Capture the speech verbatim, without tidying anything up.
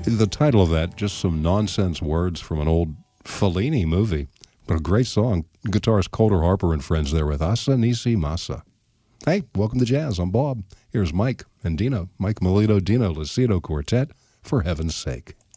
The title of that, just some nonsense words from an old Fellini movie, but a great song. Guitarist Colter Harper and friends there with Asa Nisi Masa. Hey, welcome to Jazz. I'm Bob. Here's Mike and Dino. Mike Melito, Dino Lucido Quartet, For Heaven's Sake.